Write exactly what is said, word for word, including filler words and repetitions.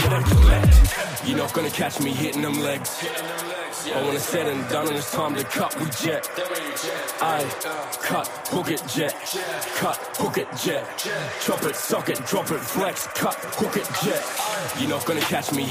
You're not gonna catch me hitting them legs. I when it's said and done and it's time to cut, we jet. I cut, hook it, jet. Cut, hook it, jet. Chop it, sock it, drop it, flex. Cut, hook it, jet. You're not gonna catch me